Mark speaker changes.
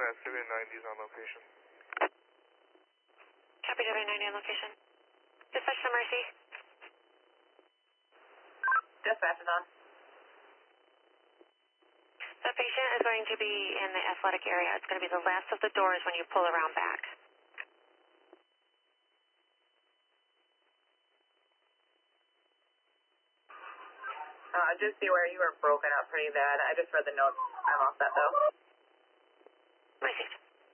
Speaker 1: Civilian 90 is on location.
Speaker 2: Copy, W90 on location. Dispatch to Mercy.
Speaker 3: Dispatch is on.
Speaker 2: The patient is going to be in the athletic area. It's going to be the last of the doors when you pull around back.
Speaker 3: I just see where you were broken up pretty bad. I just read the notes. I'm all set though.